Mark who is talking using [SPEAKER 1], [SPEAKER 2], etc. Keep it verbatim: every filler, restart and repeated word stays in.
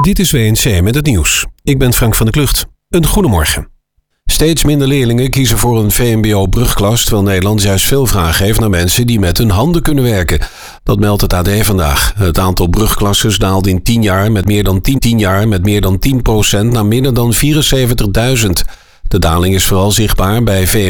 [SPEAKER 1] Dit is W N C met het nieuws. Ik ben Frank van der Klucht. Een goedemorgen. Steeds minder leerlingen kiezen voor een V M B O-brugklas, terwijl Nederland juist veel vraag heeft naar mensen die met hun handen kunnen werken. Dat meldt het A D vandaag. Het aantal brugklassen daalde in tien jaar met meer dan tien, tien jaar met meer dan tien procent naar minder dan vierenzeventigduizend. De daling is vooral zichtbaar bij V